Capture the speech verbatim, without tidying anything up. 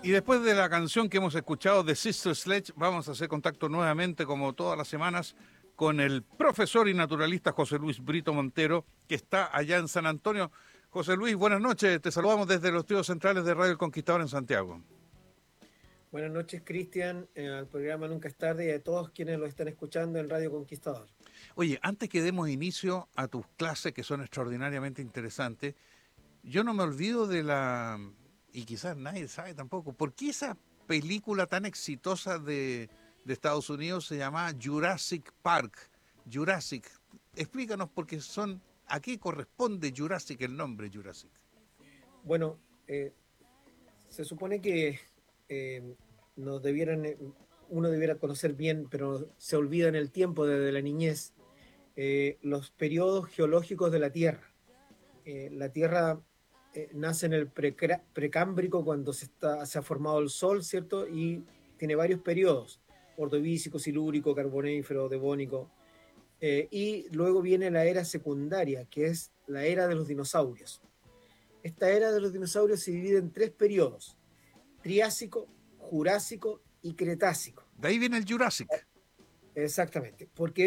Y después de la canción que hemos escuchado de Sister Sledge, vamos a hacer contacto nuevamente, como todas las semanas, con el profesor y naturalista José Luis Brito Montero, que está allá en San Antonio. José Luis, buenas noches. Te saludamos desde los estudios centrales de Radio El Conquistador en Santiago. Buenas noches, Cristian, eh, al programa Nunca es Tarde y a todos quienes lo están escuchando en Radio Conquistador. Oye, antes que demos inicio a tus clases, que son extraordinariamente interesantes, yo no me olvido de la, y quizás nadie sabe tampoco, ¿por qué esa película tan exitosa de, de Estados Unidos se llama Jurassic Park? Jurassic, explícanos porque son, ¿a qué corresponde Jurassic, el nombre Jurassic? Bueno, eh, se supone que eh, nos debieran, eh, uno debiera conocer bien, pero se olvida en el tiempo desde la niñez, eh, los periodos geológicos de la Tierra. Eh, la Tierra eh, nace en el precra- precámbrico cuando se, está, se ha formado el Sol, ¿cierto? Y tiene varios periodos, ordovícico, silúrico, carbonífero, devónico. Eh, y luego viene la era secundaria, que es la era de los dinosaurios. Esta era de los dinosaurios se divide en tres periodos: Triásico, Jurásico y Cretácico. De ahí viene el Jurassic. Exactamente, porque